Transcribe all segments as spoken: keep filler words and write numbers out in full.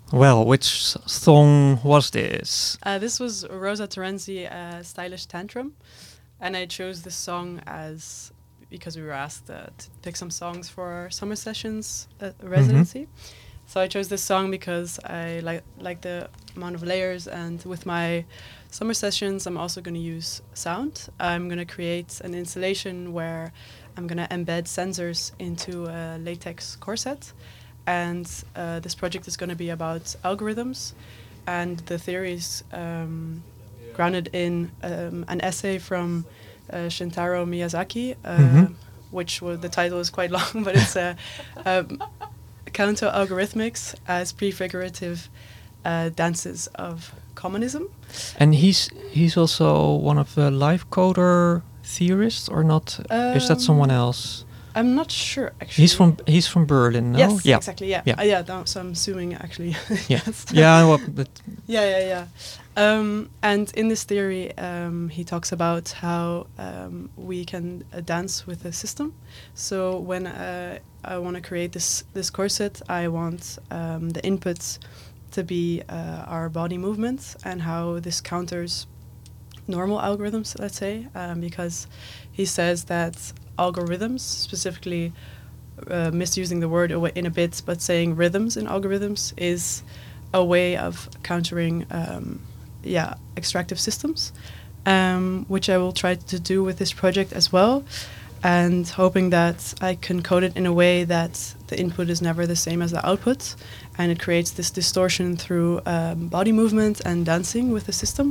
Well, which s- song was this? Uh, this was Rosa Terenzi, uh, Stylish Tantrum. And I chose this song as because we were asked uh, to pick some songs for our summer sessions at residency. So I chose this song because I like like the amount of layers, and with my summer sessions, I'm also going to use sound. I'm going to create an installation where I'm going to embed sensors into a latex corset, and uh, this project is going to be about algorithms, and the theory is um, grounded in um, an essay from uh, Shintaro Miyazaki, uh, Mhm. which was, the title is quite long, but it's a um, counter-algorithmics as prefigurative uh, dances of communism. And he's he's also one of the live coder theorists, or not? Is that someone Um, else? I'm not sure, actually. He's from he's from Berlin, no? Yes, yeah. exactly, yeah. Yeah. Uh, yeah, no, so I'm assuming, actually. Yeah. yes. Yeah, well, but Yeah, yeah, yeah. Um, and in this theory, um, he talks about how um, we can uh, dance with the system. So when uh, I want to create this this corset, I want um, the inputs to be uh, our body movements, and how this counters normal algorithms, let's say, um, because he says that algorithms, specifically uh, misusing the word awa- in a bit, but saying rhythms in algorithms is a way of countering, um, yeah, extractive systems, um, which I will try to do with this project as well, and hoping that I can code it in a way that the input is never the same as the output, and it creates this distortion through um, body movement and dancing with the system.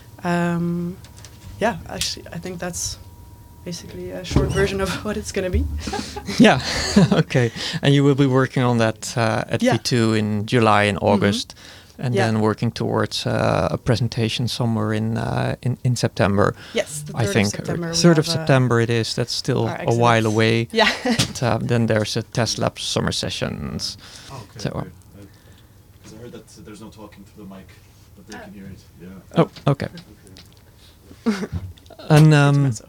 Um, yeah, actually, I think that's basically a short version of what it's going to be. yeah. Okay. And you will be working on that uh, at Yeah. V two in July and August, and Yeah. then working towards uh, a presentation somewhere in uh, in, in September. Yes, the I third think of September. we third of have, uh, September it is. That's still our a exhibit. while away. Yeah. But, uh, then there's a test lab summer sessions. Oh, okay. So, uh, okay. Because I heard that uh, there's no talking through the mic, but they can hear it. Yeah. Oh, okay. And um, Intermezzo.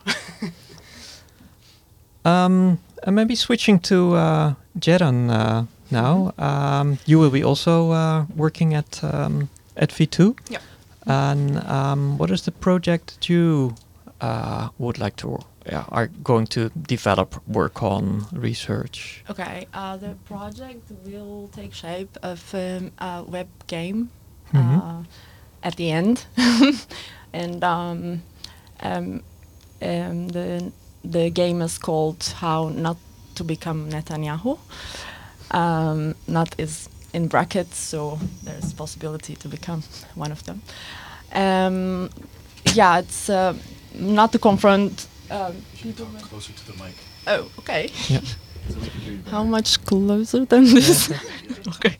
um, and maybe switching to uh, Jeran uh, now. Um, you will be also uh, working at um, at V two. Yep. And um, what is the project that you uh, would like to, yeah, are going to develop, work on, research? Okay, uh, the project will take shape of um, a web game Mhm. uh, at the end, and um, um, um, the the game is called How Not to Become Netanyahu. Um, not is in brackets, so there's possibility to become one of them. Um, yeah, it's uh, not to confront um, You should people. talk closer to the mic. Oh, okay. Yeah. So we can hear you better. How much closer than this? Okay.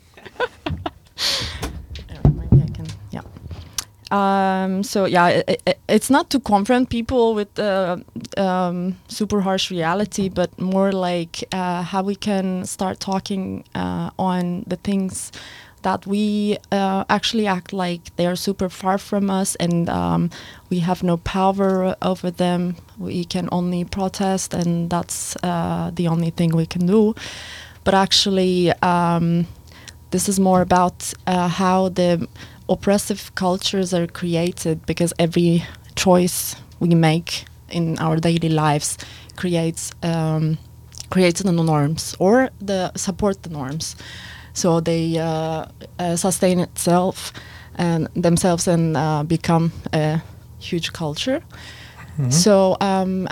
Uh, Maybe I can. Yeah. Um, so yeah, i i it's not to confront people with uh, um, super harsh reality, but more like uh, how we can start talking uh, on the things that we uh, actually act like they are super far from us, and um, we have no power over them. We can only protest, and that's uh, the only thing we can do. But actually, um, this is more about uh, how the oppressive cultures are created, because every choice we make in our daily lives creates um, creates the norms, or the support the norms. So they uh, uh, sustain itself and themselves, and uh, become a huge culture. Mhm. So um,